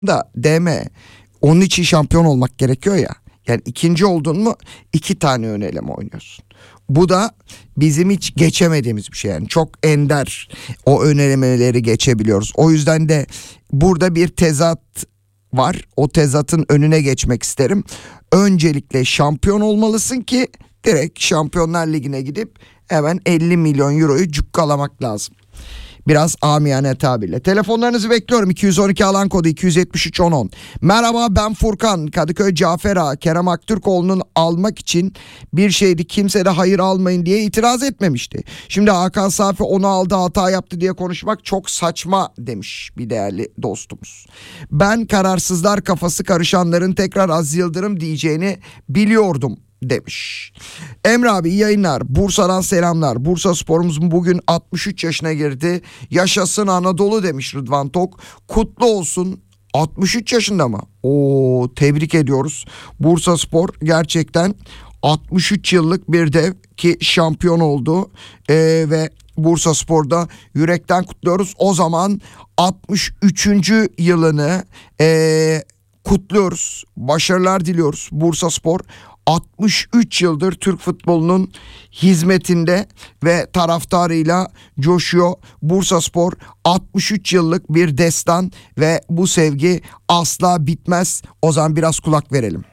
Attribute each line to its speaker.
Speaker 1: da DM onun için şampiyon olmak gerekiyor ya. Yani ikinci oldun mu 2 tane ön eleme oynuyorsun. Bu da bizim hiç geçemediğimiz bir şey yani. Çok ender o ön elemeleri geçebiliyoruz. O yüzden de burada bir tezat var. O tezatın önüne geçmek isterim. Öncelikle şampiyon olmalısın ki direkt Şampiyonlar Ligi'ne gidip hemen 50 milyon euroyu cukkalamak lazım. Biraz amiyane tabirle. Telefonlarınızı bekliyorum. 212 alan kodu 273 1010. Merhaba, ben Furkan. Kadıköy Cafer Ağa Kerem Aktürkoğlu'nun almak için bir şeydi, kimse de hayır almayın diye itiraz etmemişti. Şimdi Hakan Safi onu aldı, hata yaptı diye konuşmak çok saçma demiş bir değerli dostumuz. Ben kararsızlar, kafası karışanların tekrar Aziz Yıldırım diyeceğini biliyordum demiş. Emre abi iyi yayınlar. Bursa'dan selamlar. Bursa sporumuz bugün 63 yaşına girdi. Yaşasın Anadolu demiş Rıdvan Tok. Kutlu olsun. 63 yaşında mı? Oo, tebrik ediyoruz. Bursa Spor gerçekten 63 yıllık bir dev ki şampiyon oldu. Ve Bursa Spor'da yürekten kutluyoruz. O zaman 63. yılını kutluyoruz. Başarılar diliyoruz. Bursa Spor 63 yıldır Türk futbolunun hizmetinde ve taraftarıyla coşuyor. Bursaspor 63 yıllık bir destan ve bu sevgi asla bitmez. O zaman biraz kulak verelim.